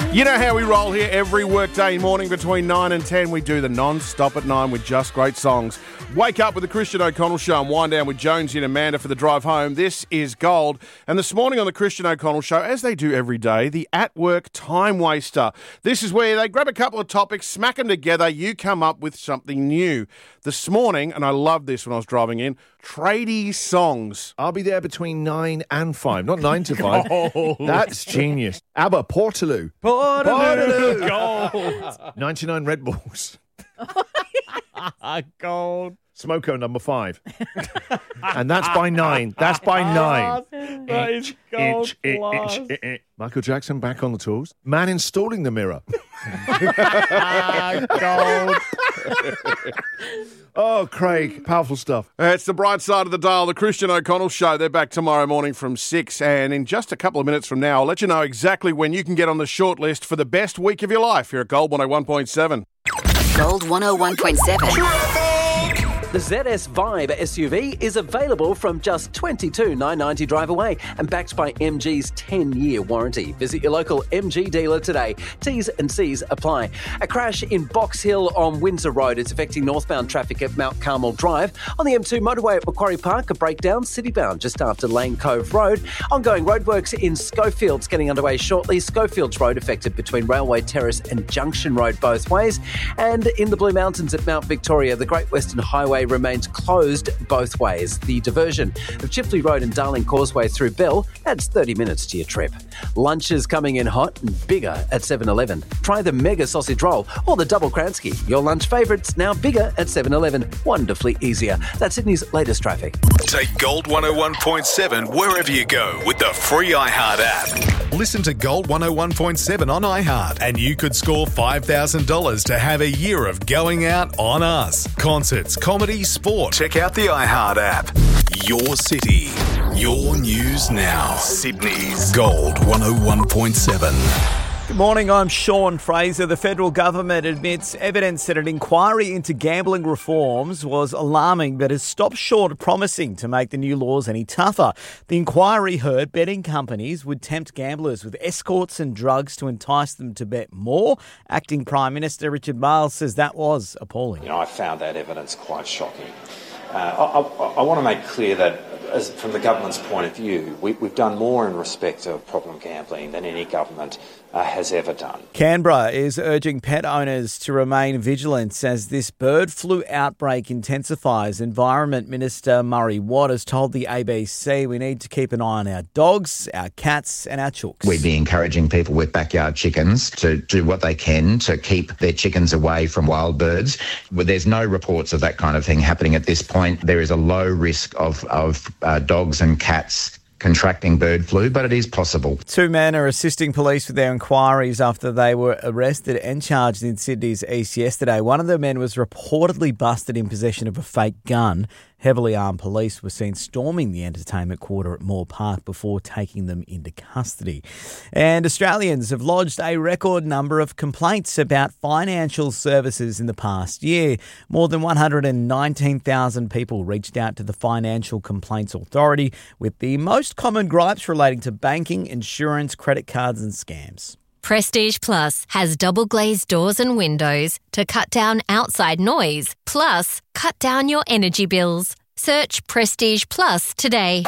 You know how we roll here every workday morning between 9 and 10. We do the non-stop at 9 with just great songs. Wake up with the Christian O'Connell Show and wind down with Jonesy and Amanda for the drive home. This is Gold. And this morning on the Christian O'Connell Show, as they do every day, the at-work time waster. This is where they grab a couple of topics, smack them together, you come up with something new. This morning, and I loved this when I was driving in, tradie songs. I'll be there between 9 and 5, not 9 to 5. Oh. That's genius. ABBA, Portaloo. Portaloo. Gold. 99 Red Bulls. Gold. Smoko, number 5. And that's by 9. That's by 9. That is gold class. Michael Jackson back on the tools. Man installing the mirror. Gold. Oh, Craig, powerful stuff. It's the bright side of the dial, the Christian O'Connell Show. They're back tomorrow morning from 6, and in just a couple of minutes from now, I'll let you know exactly when you can get on the shortlist for the best week of your life here at Gold 101.7. Gold 101.7. The ZS Vibe SUV is available from just $22,990 drive away and backed by MG's 10-year warranty. Visit your local MG dealer today. T's and C's apply. A crash in Box Hill on Windsor Road. It's affecting northbound traffic at Mount Carmel Drive. On the M2 motorway at Macquarie Park, a breakdown citybound just after Lane Cove Road. Ongoing roadworks in Schofield's getting underway shortly. Schofield's Road affected between Railway Terrace and Junction Road both ways. And in the Blue Mountains at Mount Victoria, the Great Western Highway remains closed both ways. The diversion of Chipley Road and Darling Causeway through Bell adds 30 minutes to your trip. Lunch is coming in hot and bigger at 7-Eleven. Try the Mega Sausage Roll or the Double Kransky. Your lunch favourites now bigger at 7-Eleven. Wonderfully easier. That's Sydney's latest traffic. Take Gold 101.7 wherever you go with the free iHeart app. Listen to Gold 101.7 on iHeart and you could score $5,000 to have a year of going out on us. Concerts, comedy, sport. Check out the iHeart app. Your city, your news now. Sydney's Gold 101.7. Good morning, I'm Sean Fraser. The federal government admits evidence that an inquiry into gambling reforms was alarming but has stopped short of promising to make the new laws any tougher. The inquiry heard betting companies would tempt gamblers with escorts and drugs to entice them to bet more. Acting Prime Minister Richard Marles says that was appalling. I found that evidence quite shocking. I want to make clear that from the government's point of view, we've done more in respect of problem gambling than any government has ever done. Canberra is urging pet owners to remain vigilant as this bird flu outbreak intensifies. Environment Minister Murray Watt has told the ABC we need to keep an eye on our dogs, our cats and our chooks. We'd be encouraging people with backyard chickens to do what they can to keep their chickens away from wild birds. There's no reports of that kind of thing happening at this point. There is a low risk of dogs and cats contracting bird flu, but it is possible. 2 men are assisting police with their inquiries after they were arrested and charged in Sydney's east yesterday. One of the men was reportedly busted in possession of a fake gun. Heavily armed police were seen storming the entertainment quarter at Moore Park before taking them into custody. And Australians have lodged a record number of complaints about financial services in the past year. More than 119,000 people reached out to the Financial Complaints Authority with the most common gripes relating to banking, insurance, credit cards and scams. Prestige Plus has double glazed doors and windows to cut down outside noise, plus cut down your energy bills. Search Prestige Plus today.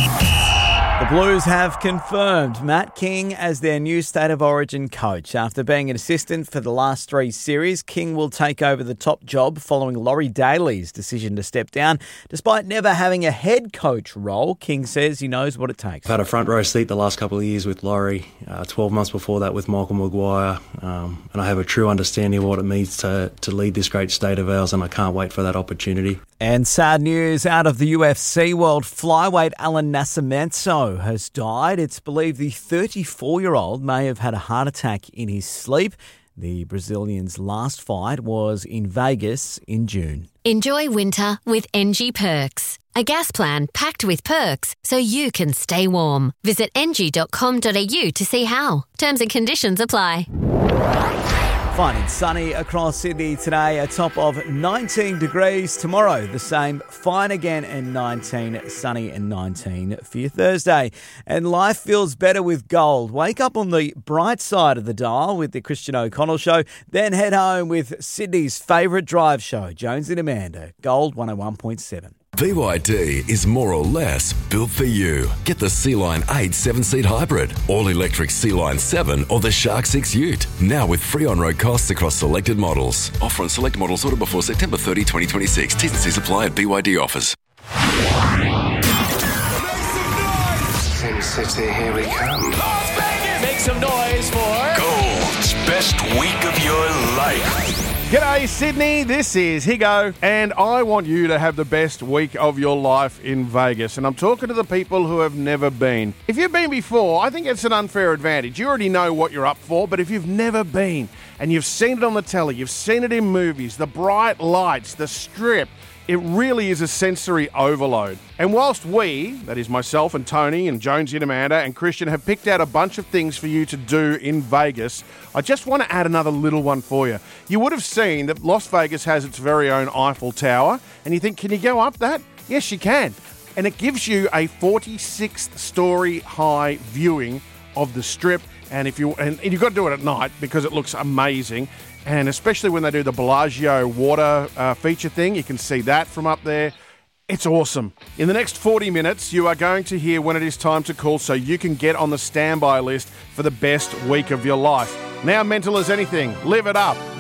The Blues have confirmed Matt King as their new State of Origin coach. After being an assistant for the last 3 series, King will take over the top job following Laurie Daly's decision to step down. Despite never having a head coach role, King says he knows what it takes. I've had a front row seat the last couple of years with Laurie, 12 months before that with Michael Maguire, and I have a true understanding of what it means to lead this great state of ours, and I can't wait for that opportunity. And sad news out of the UFC world. Flyweight Alan Nascimento has died. It's believed the 34-year-old may have had a heart attack in his sleep. The Brazilian's last fight was in Vegas in June. Enjoy winter with NG Perks, a gas plan packed with perks so you can stay warm. Visit ng.com.au to see how. Terms and conditions apply. Fine and sunny across Sydney today, a top of 19 degrees. Tomorrow, the same, fine again and 19, sunny and 19 for your Thursday. And life feels better with gold. Wake up on the bright side of the dial with the Christian O'Connell Show, then head home with Sydney's favourite drive show, Jones and Amanda, Gold 101.7. BYD is more or less built for you. Get the Sea-Line 8 7-seat hybrid, all-electric Sea-Line 7 or the Shark 6 Ute. Now with free on-road costs across selected models. Offer on select models ordered before September 30, 2026. T's and C's apply at BYD offers. Sin City, here we come. Las Vegas! Make some noise for Gold's best week of your life. G'day, Sydney. This is Higo, and I want you to have the best week of your life in Vegas. And I'm talking to the people who have never been. If you've been before, I think it's an unfair advantage. You already know what you're up for, but if you've never been and you've seen it on the telly, you've seen it in movies, the bright lights, the strip, it really is a sensory overload. And whilst we, that is myself and Tony and Jonesy and Amanda and Christian, have picked out a bunch of things for you to do in Vegas, I just want to add another little one for you. You would have seen that Las Vegas has its very own Eiffel Tower, and you think, can you go up that? Yes, you can. And it gives you a 46-story high viewing of the Strip, and you've got to do it at night because it looks amazing. And especially when they do the Bellagio water feature thing, you can see that from up there. It's awesome. In the next 40 minutes, you are going to hear when it is time to call so you can get on the standby list for the best week of your life. Now mental as anything. Live it up.